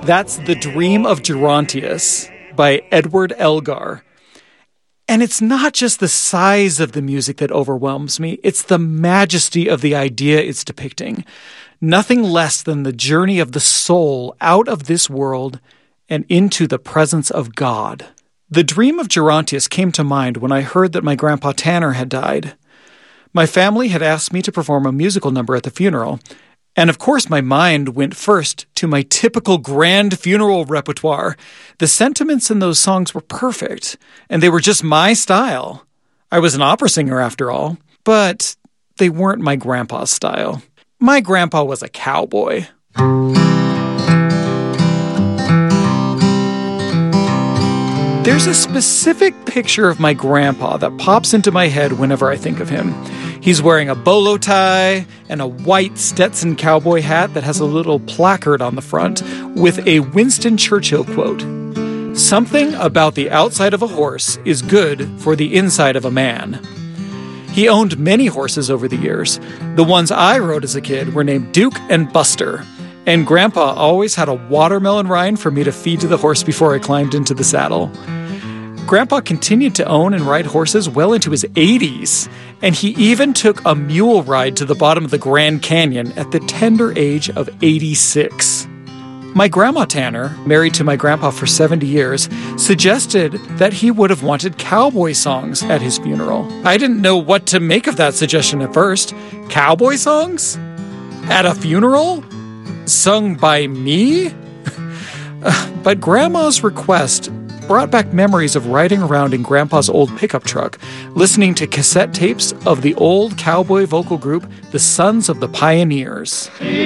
That's The Dream of Gerontius by Edward Elgar. And it's not just the size of the music that overwhelms me, it's the majesty of the idea it's depicting. Nothing less than the journey of the soul out of this world and into the presence of God. The Dream of Gerontius came to mind when I heard that my grandpa Tanner had died. My family had asked me to perform a musical number at the funeral, and of course my mind went first to my typical grand funeral repertoire. The sentiments in those songs were perfect, and they were just my style. I was an opera singer after all, but they weren't my grandpa's style. My grandpa was a cowboy. There's a specific picture of my grandpa that pops into my head whenever I think of him. He's wearing a bolo tie and a white Stetson cowboy hat that has a little placard on the front with a Winston Churchill quote. "Something about the outside of a horse is good for the inside of a man." He owned many horses over the years. The ones I rode as a kid were named Duke and Buster, and Grandpa always had a watermelon rind for me to feed to the horse before I climbed into the saddle. Grandpa continued to own and ride horses well into his 80s, and he even took a mule ride to the bottom of the Grand Canyon at the tender age of 86. My grandma Tanner, married to my grandpa for 70 years, suggested that he would have wanted cowboy songs at his funeral. I didn't know what to make of that suggestion at first. Cowboy songs? At a funeral? Sung by me? But Grandma's request brought back memories of riding around in Grandpa's old pickup truck, listening to cassette tapes of the old cowboy vocal group, the Sons of the Pioneers.